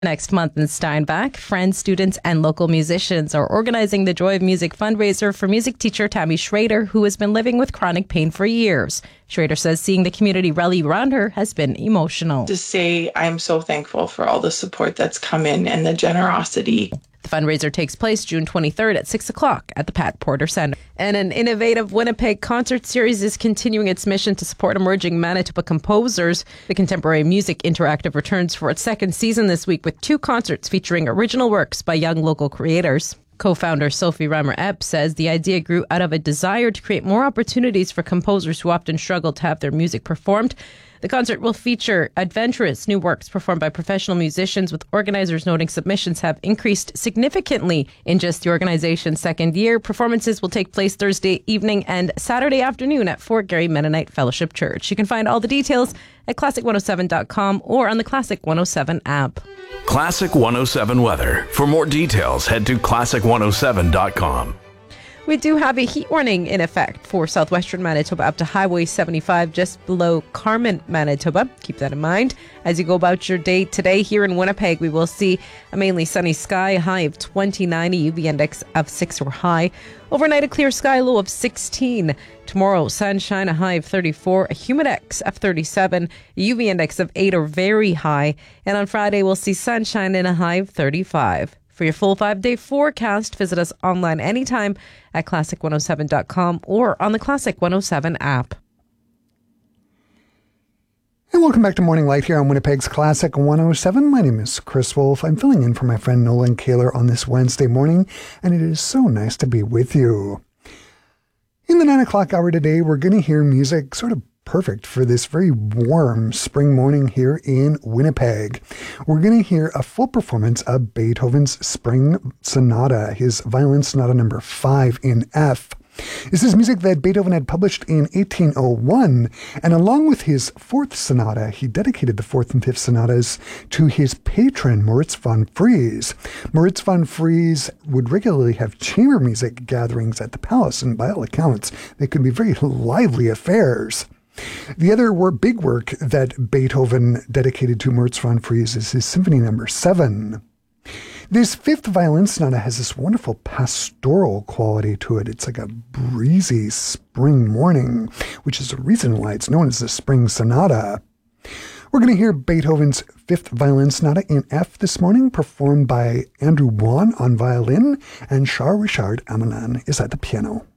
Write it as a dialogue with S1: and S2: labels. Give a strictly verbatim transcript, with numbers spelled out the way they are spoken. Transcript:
S1: Next month in Steinbach, friends, students, and local musicians are organizing the Joy of Music fundraiser for music teacher Tammy Schrader, who has been living with chronic pain for years. Schrader says seeing the community rally around her has been emotional.
S2: To say I'm so thankful for all the support that's come in and the generosity.
S1: The fundraiser takes place June twenty-third at six o'clock at the Pat Porter Center. And an innovative Winnipeg concert series is continuing its mission to support emerging Manitoba composers. The Contemporary Music Interactive returns for its second season this week with two concerts featuring original works by young local creators. Co-founder Sophie Reimer-Epp says the idea grew out of a desire to create more opportunities for composers who often struggle to have their music performed. The concert will feature adventurous new works performed by professional musicians, with organizers noting submissions have increased significantly in just the organization's second year. Performances will take place Thursday evening and Saturday afternoon at Fort Garry Mennonite Fellowship Church. You can find all the details at classic one oh seven dot com or on the Classic one oh seven app.
S3: Classic one oh seven weather. For more details, head to classic one oh seven dot com.
S1: We do have a heat warning in effect for southwestern Manitoba up to Highway seventy-five, just below Carman, Manitoba. Keep that in mind. As you go about your day today here in Winnipeg, we will see a mainly sunny sky, a high of twenty-nine, a U V index of six or high. Overnight, a clear sky, low of sixteen. Tomorrow, sunshine, a high of thirty-four, a humidex of thirty-seven, a U V index of eight or very high. And on Friday, we'll see sunshine and a high of thirty-five. For your full five-day forecast, visit us online anytime at classic one oh seven dot com or on the Classic one oh seven app.
S4: And welcome back to Morning Light here on Winnipeg's Classic one oh seven. My name is Chris Wolf. I'm filling in for my friend Nolan Kaler on this Wednesday morning, and it is so nice to be with you. In the nine o'clock hour today, we're going to hear music sort of perfect for this very warm spring morning here in Winnipeg. We're going to hear a full performance of Beethoven's Spring Sonata, his Violin Sonata number five in F. This is music that Beethoven had published in eighteen oh one, and along with his fourth sonata, he dedicated the fourth and fifth sonatas to his patron, Moritz von Fries. Moritz von Fries would regularly have chamber music gatherings at the palace, and by all accounts, they could be very lively affairs. The other wor- big work that Beethoven dedicated to Moritz von Fries is his Symphony number seven. This fifth violin sonata has this wonderful pastoral quality to it. It's like a breezy spring morning, which is the reason why it's known as the Spring Sonata. We're going to hear Beethoven's fifth violin sonata in F this morning, performed by Andrew Wan on violin, and Charles Richard Amelin is at the piano.